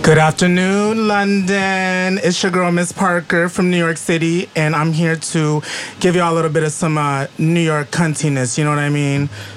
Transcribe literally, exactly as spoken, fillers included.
Good afternoon, London. It's your girl, Miss Parker from New York City, and I'm here to give y'all a little bit of some uh, New York cuntiness, you know what I mean?